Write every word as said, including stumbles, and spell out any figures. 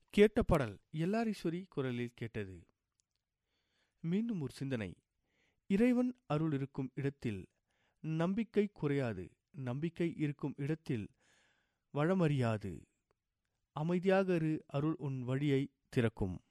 கேட்ட பாடல் எல்லாரீஸ்வரி குரலில் கேட்டது. மீண்டும் ஒரு சிந்தனை. இறைவன் அருள் இருக்கும் இடத்தில் நம்பிக்கை குறையாது, நம்பிக்கை இருக்கும் இடத்தில் வளமறியாது. அமைதியாக இரு, அருள் உன் வழியை திறக்கும்.